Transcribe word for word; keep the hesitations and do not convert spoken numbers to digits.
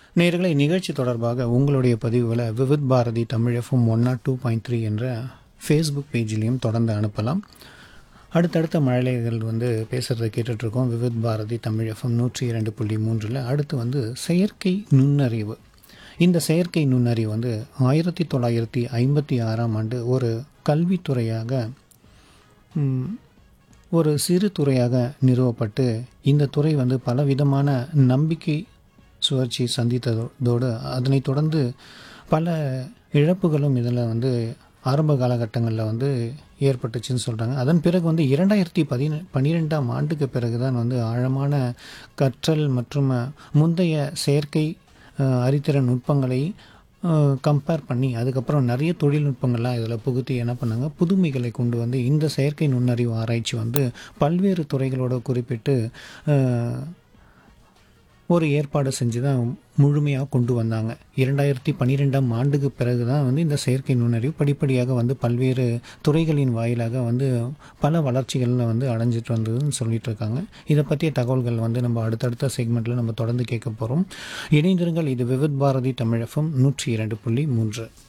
நேயர்களே, நிகழ்ச்சி தொடர்பாக உங்களுடைய பதிவுகளை Vividh Bharathi Tamil FM one not two point three என்ற ஃபேஸ்புக் பேஜ்லேயும் தொடர்ந்து அனுப்பலாம். அடுத்தடுத்த மழலைகள் வந்து பேசுகிறத கேட்டுட்ருக்கோம். விவித் பாரதி தமிழ் எஃப்எம் நூற்றி இரண்டு புள்ளி மூன்றில் அடுத்து வந்து செயற்கை நுண்ணறிவு. இந்த செயற்கை நுண்ணறிவு வந்து ஆயிரத்தி தொள்ளாயிரத்தி ஐம்பத்தி ஆறாம் ஆண்டு ஒரு கல்வித்துறையாக ம், ஒரு சிறு துறையாக நிறுவப்பட்டு இந்த துறை வந்து பலவிதமான நம்பிக்கை சுழற்சி சந்தித்ததோடு அதனைத் தொடர்ந்து பல இழப்புகளும் இதில் வந்து ஆரம்ப காலகட்டங்களில் வந்து ஏற்பட்டுச்சுன்னு சொல்கிறாங்க. அதன் பிறகு வந்து இரண்டாயிரத்தி பதின பன்னிரெண்டாம் ஆண்டுக்கு பிறகு தான் வந்து ஆழமான கற்றல் மற்றும் முந்தைய செயற்கை அஹ், அறிதிறன் நுட்பங்களை கம்பேர் பண்ணி அதுக்கப்புறம் நிறைய தொழில்நுட்பங்கள்லாம் இதில் புகுத்தி என்ன பண்ணாங்க, புதுமைகளை கொண்டு வந்து இந்த செயற்கை நுண்ணறிவு ஆராய்ச்சி வந்து பல்வேறு துறைகளோட குறிப்பிட்டு அஹ், ஒரு ஏற்பாடு செஞ்சு தான் முழுமையாக கொண்டு வந்தாங்க. இரண்டாயிரத்தி பன்னிரெண்டாம் ஆண்டுக்கு பிறகு தான் வந்து இந்த செயற்கை நுண்ணறிவு படிப்படியாக வந்து பல்வேறு துறைகளின் வாயிலாக வந்து பல வளர்ச்சிகளில் வந்து அடைஞ்சிட்டு வந்ததுன்னு சொல்லிட்டு இருக்காங்க. இதை பற்றிய தகவல்கள் வந்து நம்ம அடுத்தடுத்த செக்மெண்ட்டில் நம்ம தொடர்ந்து கேட்க போகிறோம். இணைந்திருங்கள். இது விவித் பாரதி தமிழ் எஃப்எம் நூற்றி இரண்டு புள்ளி மூன்று.